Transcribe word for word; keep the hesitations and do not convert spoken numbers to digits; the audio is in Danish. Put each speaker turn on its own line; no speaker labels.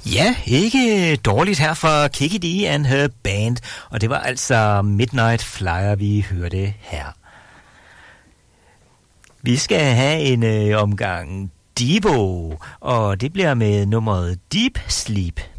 Ja, ikke dårligt her fra Kiki Dee and her band, og det var altså Midnight Flyer, vi hørte her. Vi skal have en øh, omgang Devo, og det bliver med nummeret Deep Sleep.